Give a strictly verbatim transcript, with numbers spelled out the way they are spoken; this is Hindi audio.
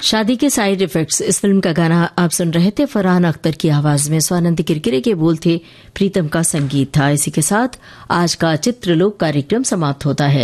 शादी के साइड इफेक्ट्स, इस फिल्म का गाना आप सुन रहे थे। फरहान अख्तर की आवाज में स्वानंद किरकिरे के बोल थे, प्रीतम का संगीत था। इसी के साथ आज का चित्रलोक कार्यक्रम समाप्त होता है।